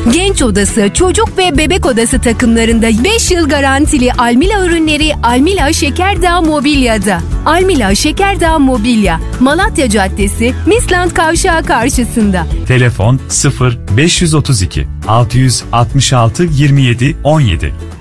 Genç odası, çocuk ve bebek odası takımlarında 5 yıl garantili Almila ürünleri Almila Şekerdağ Mobilya'da. Almila Şekerdağ Mobilya, Malatya Caddesi, Misland Kavşağı karşısında. Telefon 0 532 666 27 17.